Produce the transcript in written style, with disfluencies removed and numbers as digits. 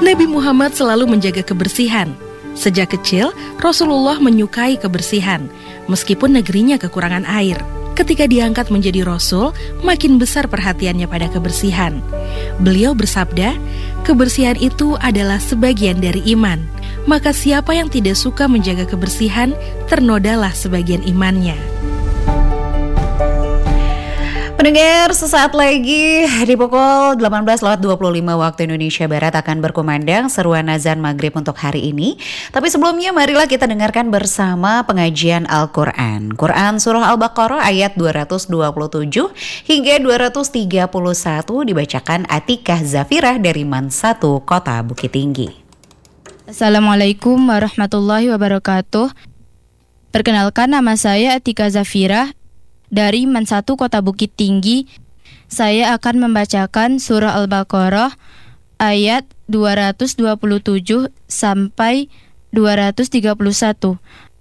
Nabi Muhammad selalu menjaga kebersihan. Sejak kecil, Rasulullah menyukai kebersihan, meskipun negerinya kekurangan air. Ketika diangkat menjadi Rasul, makin besar perhatiannya pada kebersihan. Beliau bersabda, kebersihan itu adalah sebagian dari iman. Maka siapa yang tidak suka menjaga kebersihan, ternodalah sebagian imannya. Pendengar, sesaat lagi di pukul 18.25 waktu Indonesia Barat akan berkumandang seruan azan maghrib untuk hari ini. Tapi sebelumnya marilah kita dengarkan bersama pengajian Al-Quran. Quran Surah Al-Baqarah ayat 227 hingga 231 dibacakan Atikah Zafirah dari Mansatu, Kota Bukit Tinggi. Assalamualaikum warahmatullahi wabarakatuh. Perkenalkan, nama saya Atikah Zafirah dari Mansatu, Kota Bukit Tinggi. Saya akan membacakan surah Al-Baqarah ayat 227 sampai 231.